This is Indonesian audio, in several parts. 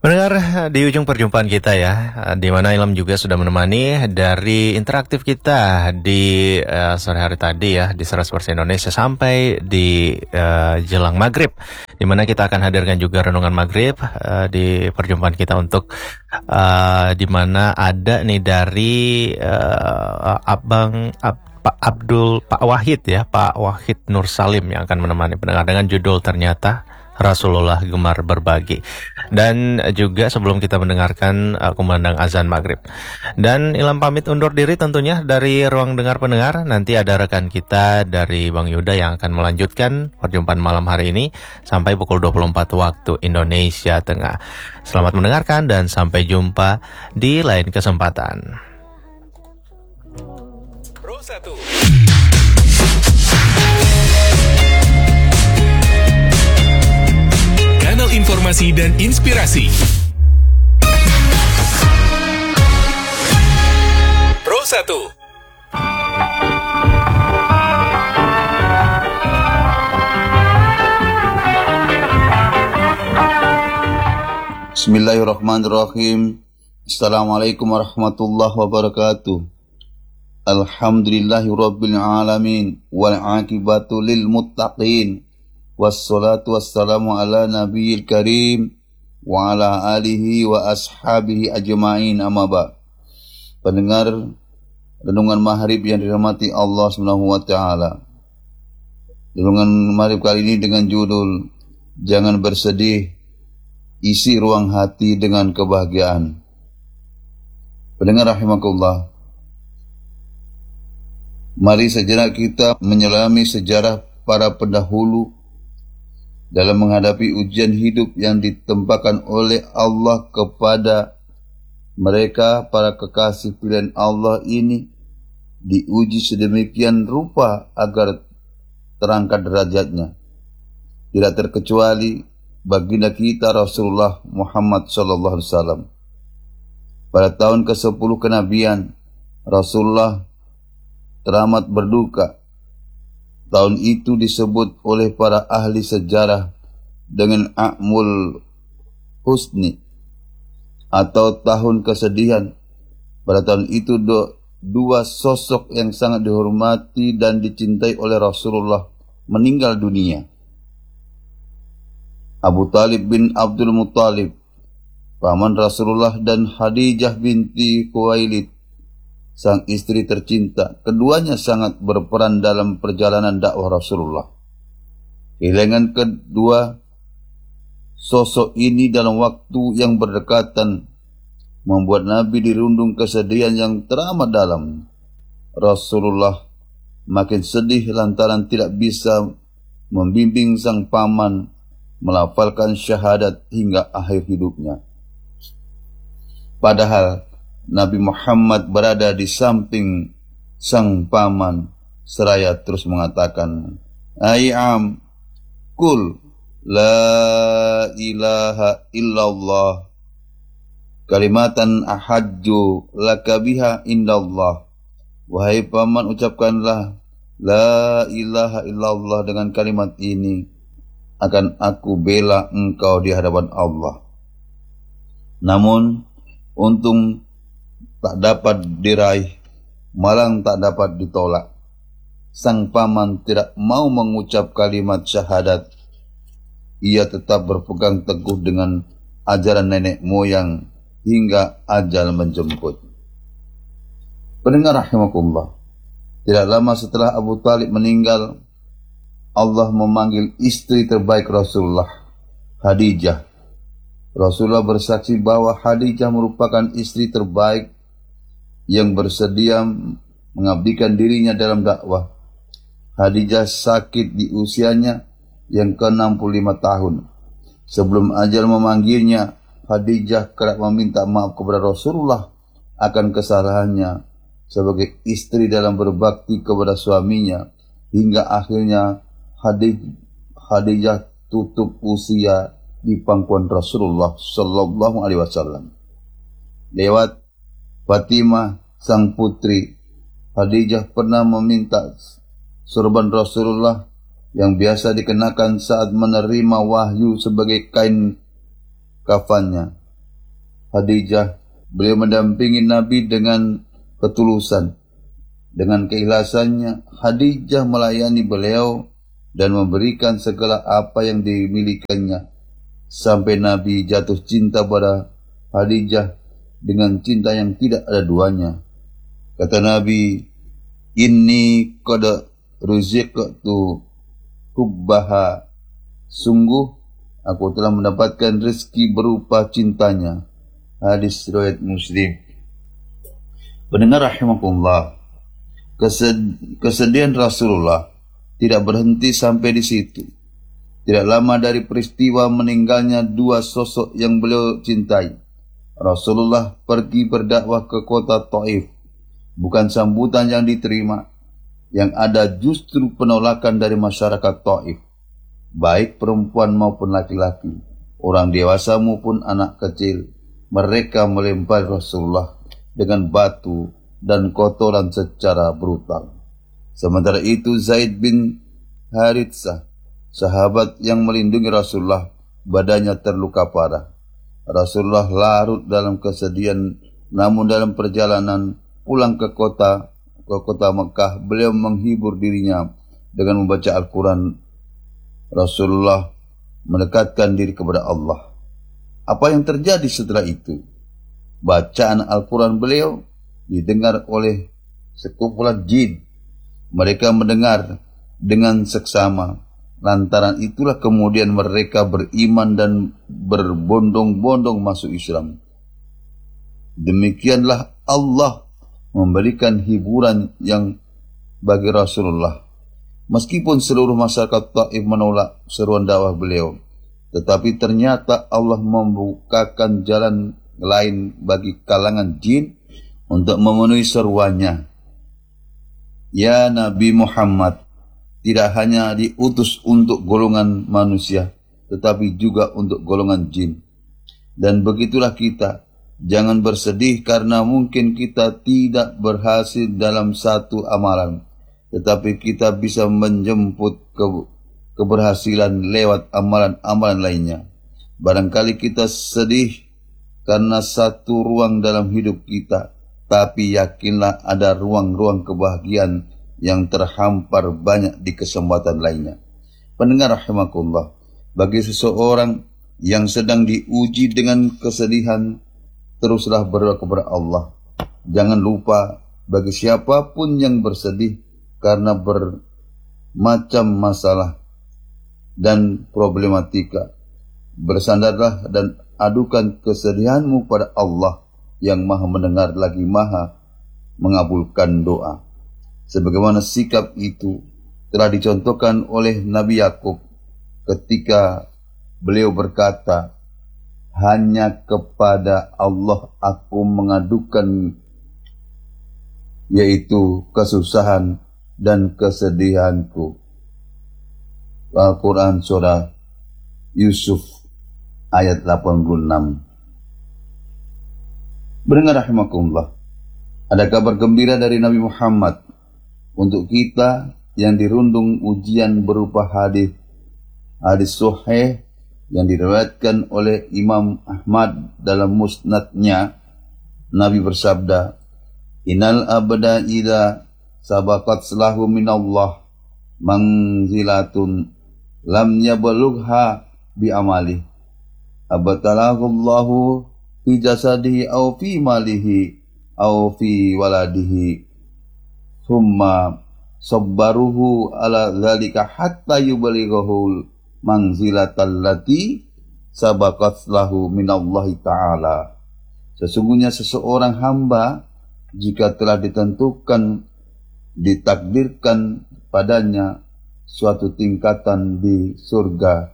Pendengar, di ujung perjumpaan kita ya, di mana Ilham juga sudah menemani dari interaktif kita di sore hari tadi ya, di 100% Indonesia sampai di jelang maghrib, di mana kita akan hadirkan juga renungan maghrib di perjumpaan kita untuk di mana ada nih dari Pak Wahid ya, Pak Wahid Nur Salim yang akan menemani pendengar dengan judul Ternyata Rasulullah Gemar Berbagi. Dan juga sebelum kita mendengarkan kumandang azan maghrib. Dan Ilham pamit undur diri tentunya dari ruang dengar pendengar. Nanti ada rekan kita dari Bang Yuda yang akan melanjutkan perjumpaan malam hari ini sampai pukul 24 waktu Indonesia Tengah. Selamat mendengarkan dan sampai jumpa di lain kesempatan. Pro 1 Kanal informasi dan inspirasi. Pro 1. Bismillahirrahmanirrahim. Assalamualaikum warahmatullahi wabarakatuh. Alhamdulillahirabbil alamin wal aqibatu lil muttaqin. Wassalatu wassalamu ala nabiyil karim wa ala alihi wa ashabihi ajma'in, amma ba'. Pendengar renungan maghrib yang dirahmati Allah Subhanahu wa taala. Renungan maghrib kali ini dengan judul Jangan Bersedih, Isi Ruang Hati dengan Kebahagiaan. Pendengar rahimakumullah, mari sejenak kita menyelami sejarah para pendahulu dalam menghadapi ujian hidup yang ditempahkan oleh Allah kepada mereka. Para kekasih pilihan Allah ini diuji sedemikian rupa agar terangkat derajatnya. Tidak terkecuali baginda kita Rasulullah Muhammad SAW. Pada tahun ke-10 kenabian, Rasulullah teramat berduka. Tahun itu disebut oleh para ahli sejarah dengan A'mul Husni atau tahun kesedihan. Pada tahun itu dua sosok yang sangat dihormati dan dicintai oleh Rasulullah meninggal dunia. Abu Talib bin Abdul Muttalib, paman Rasulullah, dan Khadijah binti Khuwailid, sang istri tercinta. Keduanya sangat berperan dalam perjalanan dakwah Rasulullah. Kehilangan kedua sosok ini dalam waktu yang berdekatan membuat Nabi dirundung kesedihan yang teramat dalam. Rasulullah makin sedih lantaran tidak bisa membimbing sang paman melafalkan syahadat hingga akhir hidupnya. Padahal Nabi Muhammad berada di samping sang paman seraya terus mengatakan, Ay'am, kul la ilaha illallah, kalimatan ahajju laka biha indallah. Wahai paman, ucapkanlah la ilaha illallah, dengan kalimat ini akan aku bela engkau di hadapan Allah. Namun untung tak dapat diraih, malang tak dapat ditolak. Sang paman tidak mau mengucap kalimat syahadat. Ia tetap berpegang teguh dengan ajaran nenek moyang hingga ajal menjemput. Pendengar rahimakumullah, tidak lama setelah Abu Talib meninggal, Allah memanggil istri terbaik Rasulullah, Khadijah. Rasulullah bersaksi bahwa Khadijah merupakan istri terbaik yang bersedia mengabdikan dirinya dalam dakwah. Khadijah sakit di usianya yang ke-65 tahun. Sebelum ajal memanggilnya, Khadijah kerap meminta maaf kepada Rasulullah akan kesalahannya sebagai istri dalam berbakti kepada suaminya, hingga akhirnya Khadijah tutup usia di pangkuan Rasulullah sallallahu alaihi wasallam. Lewat Fatimah sang putri, Khadijah pernah meminta sorban Rasulullah yang biasa dikenakan saat menerima wahyu sebagai kain kafannya. Khadijah. Beliau mendampingi Nabi dengan ketulusan. Dengan keikhlasannya, Khadijah melayani beliau dan memberikan segala apa yang dimilikinya. Sampai Nabi jatuh cinta pada Khadijah dengan cinta yang tidak ada duanya. Kata Nabi, "Inni qad ruziqtu hubbaha." Sungguh aku telah mendapatkan rezeki berupa cintanya. Hadis riwayat Muslim. Pendengar rahimakumullah, kesedihan Rasulullah tidak berhenti sampai di situ. Tidak lama dari peristiwa meninggalnya dua sosok yang beliau cintai, Rasulullah pergi berdakwah ke kota Taif. Bukan sambutan yang diterima, yang ada justru penolakan dari masyarakat Taif, baik perempuan maupun laki-laki, orang dewasa maupun anak kecil. Mereka melempar Rasulullah dengan batu dan kotoran secara brutal. Sementara itu Zaid bin Haritsah, sahabat yang melindungi Rasulullah, badannya terluka parah. Rasulullah larut dalam kesedihan, namun dalam perjalanan pulang ke kota Mekah, beliau menghibur dirinya dengan membaca Al-Quran. Rasulullah mendekatkan diri kepada Allah. Apa yang terjadi setelah itu? Bacaan Al-Quran beliau didengar oleh sekumpulan jin. Mereka mendengar dengan seksama. Lantaran itulah kemudian mereka beriman dan berbondong-bondong masuk Islam. Demikianlah Allah memberikan hiburan yang bagi Rasulullah. Meskipun seluruh masyarakat Taif menolak seruan dakwah beliau, tetapi ternyata Allah membukakan jalan lain bagi kalangan jin untuk memenuhi seruannya. Ya Nabi Muhammad, tidak hanya diutus untuk golongan manusia, tetapi juga untuk golongan jin. Dan begitulah kita. Jangan bersedih karena mungkin kita tidak berhasil dalam satu amalan, tetapi kita bisa menjemput keberhasilan lewat amalan-amalan lainnya. Barangkali kita sedih karena satu ruang dalam hidup kita, tapi yakinlah ada ruang-ruang kebahagiaan yang terhampar banyak di kesempatan lainnya. Pendengar rahimakumullah, bagi seseorang yang sedang diuji dengan kesedihan, teruslah berdoa kepada Allah. Jangan lupa, bagi siapapun yang bersedih karena bermacam masalah dan problematika, bersandarlah dan adukan kesedihanmu pada Allah yang maha mendengar lagi maha mengabulkan doa. Sebagaimana sikap itu telah dicontohkan oleh Nabi Yakub ketika beliau berkata, "Hanya kepada Allah aku mengadukan, yaitu kesusahan dan kesedihanku." Al-Quran surah Yusuf ayat 86. Mendengar rahimakumullah, ada kabar gembira dari Nabi Muhammad untuk kita yang dirundung ujian berupa hadis sahih yang diriwayatkan oleh Imam Ahmad dalam musnadnya. Nabi bersabda, "Innal abda idza sabaqat lahu minallah manzilatun lam yablugha bi amali abtalahu Allahu fi jasadihi aw fi malihi aw fi waladihi thumma sabbaruhu ala dzalika hatta yubalighahu manzilatal lati sabaqat lahu minallahi ta'ala." Sesungguhnya seseorang hamba jika telah ditakdirkan padanya suatu tingkatan di surga,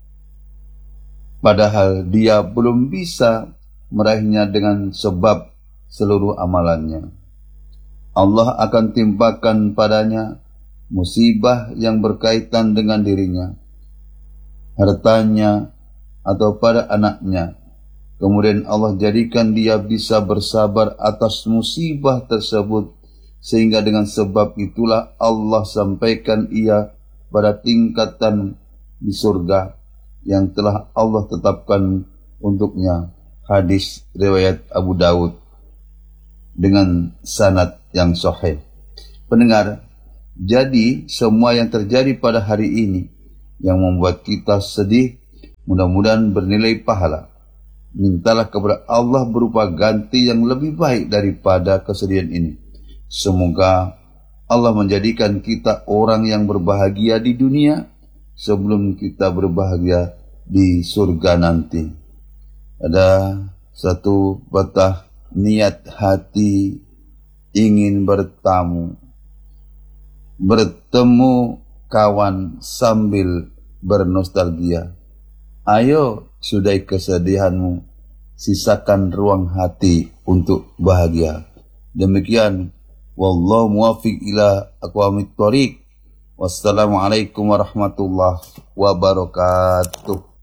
padahal dia belum bisa meraihnya dengan sebab seluruh amalannya, Allah akan timpakan padanya musibah yang berkaitan dengan dirinya, hartanya, atau pada anaknya. Kemudian Allah jadikan dia bisa bersabar atas musibah tersebut, sehingga dengan sebab itulah Allah sampaikan ia pada tingkatan di surga yang telah Allah tetapkan untuknya. hadis riwayat Abu Daud dengan sanad yang sahih. Pendengar, jadi semua yang terjadi pada hari ini yang membuat kita sedih, mudah-mudahan bernilai pahala. Mintalah kepada Allah berupa ganti yang lebih baik daripada kesedihan ini. Semoga Allah menjadikan kita orang yang berbahagia di dunia sebelum kita berbahagia di surga nanti. Ada satu patah niat hati ingin bertemu kawan sambil bernostalgia. Ayo sudahi kesedihanmu, sisakan ruang hati untuk bahagia. Demikian, wallahu muwaffiq ila aqwamit thoriq. Wassalamualaikum warahmatullahi wabarakatuh.